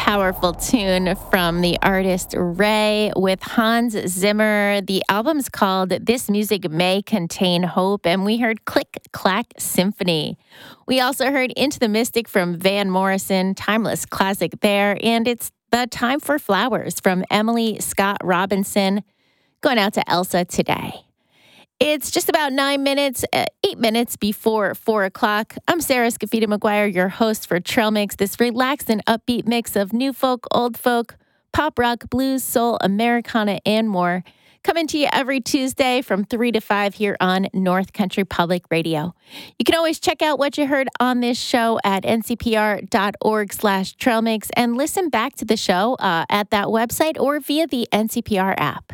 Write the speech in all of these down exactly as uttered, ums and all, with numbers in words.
powerful tune from the artist Ray with Hans Zimmer. The album's called This Music May Contain Hope, and we heard Click Clack Symphony. We also heard Into the Mystic from Van Morrison, timeless classic there, and it's The Time for Flowers from Emily Scott Robinson. Going out to Elsa today. It's just about nine minutes, uh, eight minutes before four o'clock. I'm Sarah Scafita McGuire, your host for Trail Mix, this relaxed and upbeat mix of new folk, old folk, pop rock, blues, soul, Americana, and more. Coming to you every Tuesday from three to five here on North Country Public Radio. You can always check out what you heard on this show at ncpr.org slash trailmix and listen back to the show uh, at that website or via the N C P R app.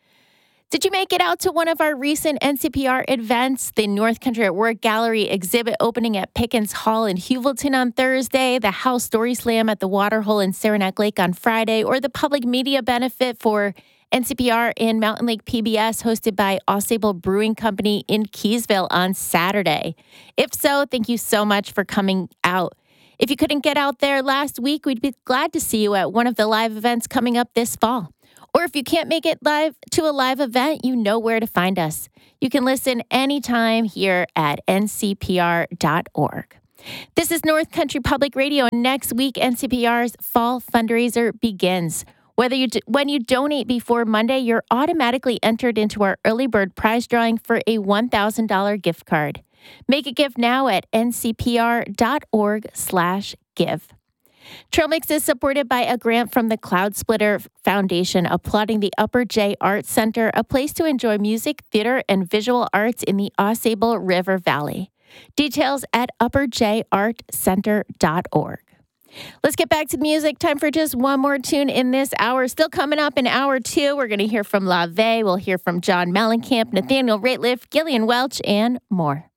Did you make it out to one of our recent N C P R events? The North Country at Work Gallery exhibit opening at Pickens Hall in Heuvelton on Thursday, the House Story Slam at the Waterhole in Saranac Lake on Friday, or the public media benefit for N C P R in Mountain Lake P B S hosted by AuSable Brewing Company in Keysville on Saturday. If so, thank you so much for coming out. If you couldn't get out there last week, we'd be glad to see you at one of the live events coming up this fall. Or if you can't make it live to a live event, you know where to find us. You can listen anytime here at N C P R dot org. This is North Country Public Radio, and next week N C P R's fall fundraiser begins. Whether you do, when you donate before Monday, you're automatically entered into our early bird prize drawing for a one thousand dollars gift card. Make a gift now at N C P R dot org slash give. Trail Mix is supported by a grant from the Cloud Splitter Foundation, applauding the Upper J Arts Center, a place to enjoy music, theater, and visual arts in the AuSable River Valley. Details at upper j art center dot org. Let's get back to the music. Time for just one more tune in this hour. Still coming up in hour two, we're going to hear from LaVey. We'll hear from John Mellencamp, Nathaniel Rateliff, Gillian Welch, and more.